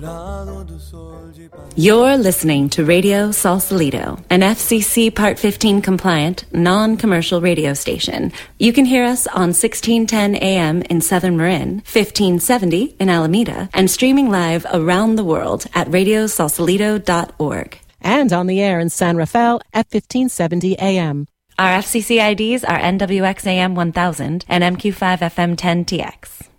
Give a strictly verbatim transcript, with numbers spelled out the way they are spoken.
You're listening to Radio Sausalito, an F C C Part fifteen compliant, non-commercial radio station. You can hear us on sixteen ten A M in Southern Marin, fifteen seventy in Alameda, and streaming live around the world at radio sausalito dot org. And on the air in San Rafael at fifteen seventy A M. Our F C C I Ds are N W X A M one thousand and M Q five F M ten T X.